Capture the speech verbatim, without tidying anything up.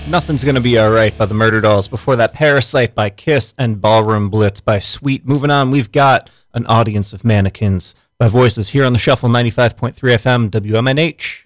Nothing's Gonna Be Alright by the Murder Dolls. Before that, Parasite by Kiss and Ballroom Blitz by Sweet. Moving on, we've got An Audience of Mannequins by Voices here on the Shuffle ninety-five point three F M, W M N H.